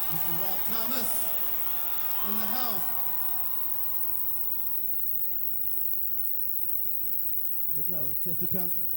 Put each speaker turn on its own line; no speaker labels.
Mr. Rob Thomas in the house. They're closed. Chester Thompson.